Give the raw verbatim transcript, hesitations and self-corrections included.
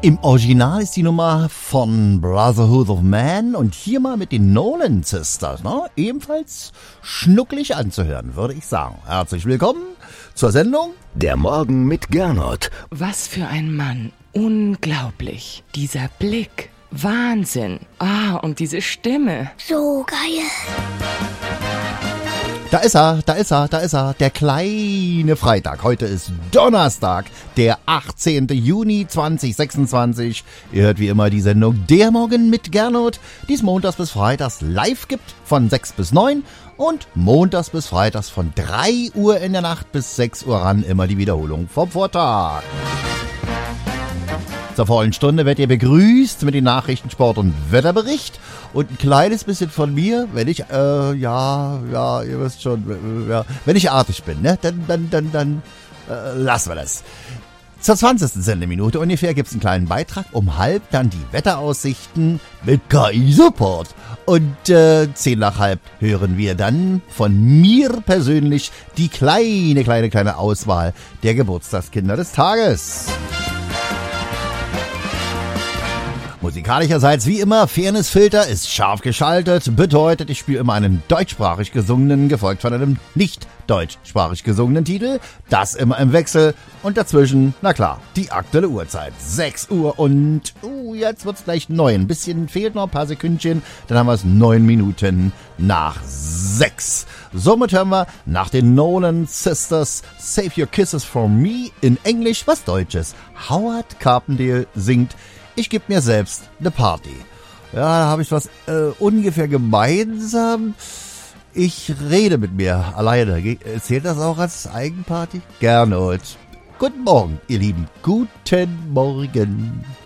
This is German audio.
Im Original ist die Nummer von Brotherhood of Man und hier mal mit den Nolan Sisters, ne? Ebenfalls schnucklig anzuhören, würde ich sagen. Herzlich willkommen zur Sendung Der Morgen mit Gernot. Was für ein Mann. Unglaublich. Dieser Blick. Wahnsinn. Ah, und diese Stimme. So geil. Da ist er, da ist er, da ist er, der kleine Freitag. Heute ist Donnerstag, der achtzehnten Juni zweitausendsechsundzwanzig. Ihr hört wie immer die Sendung Der Morgen mit Gernot, die es montags bis freitags live gibt von sechs bis neun und montags bis freitags von drei Uhr in der Nacht bis sechs Uhr ran immer die Wiederholung vom Vortag. Zur vollen Stunde werdet ihr begrüßt mit den Nachrichten, Sport und Wetterbericht und ein kleines bisschen von mir, wenn ich, äh, ja, ja, ihr wisst schon, äh, ja, wenn ich artig bin, ne, dann, dann, dann, dann, äh, lassen wir das. Zur zwanzigsten Sendeminute ungefähr gibt's einen kleinen Beitrag, um halb dann die Wetteraussichten mit K I-Support und, äh, zehn nach halb hören wir dann von mir persönlich die kleine, kleine, kleine Auswahl der Geburtstagskinder des Tages. Musikalischerseits wie immer, Fairnessfilter ist scharf geschaltet, bedeutet, ich spiele immer einen deutschsprachig gesungenen, gefolgt von einem nicht deutschsprachig gesungenen Titel, das immer im Wechsel und dazwischen, na klar, die aktuelle Uhrzeit, sechs Uhr und, uh, jetzt wird's gleich neun, ein bisschen fehlt noch, ein paar Sekündchen, dann haben wir es neun Minuten nach sechs. Somit hören wir nach den Nolan Sisters Save Your Kisses for Me in Englisch was Deutsches. Howard Carpendale singt Ich geb mir selbst eine Party. Ja, da habe ich was äh, ungefähr gemeinsam. Ich rede mit mir alleine. Zählt das auch als Eigenparty? Gernot. Guten Morgen, ihr Lieben. Guten Morgen.